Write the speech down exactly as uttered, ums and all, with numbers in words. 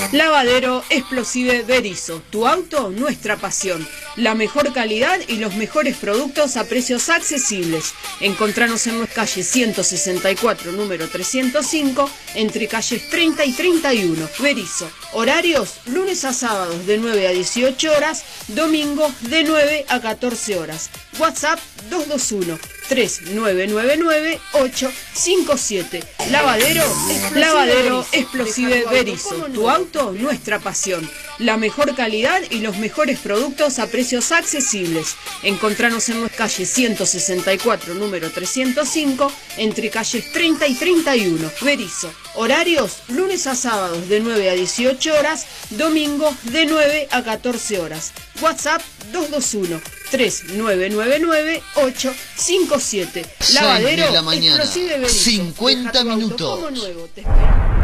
Lavadero Explosive Berisso, tu auto, nuestra pasión. La mejor calidad y los mejores productos a precios accesibles. Encontranos en nuestra calle ciento sesenta y cuatro, número trescientos cinco, entre calles treinta y treinta y uno. Berisso. Horarios, lunes a sábados de nueve a dieciocho horas, domingos de nueve a catorce horas. WhatsApp dos dos uno, tres nueve nueve nueve, ocho cinco siete. Lavadero, Lavadero Explosive Berisso, tu auto, nuestra pasión. La mejor calidad y los mejores productos a precios accesibles. Encontranos en nuestra calle ciento sesenta y cuatro, número trescientos cinco, entre calles treinta y treinta y uno. Berisso. Horarios, lunes a sábados de nueve a dieciocho horas, domingos de nueve a catorce horas. WhatsApp dos dos uno, tres nueve nueve nueve, ocho cinco siete. Lavadero seis de la mañana, Explosive Berisso. cincuenta Deja tu auto minutos. como nuevo, te espero.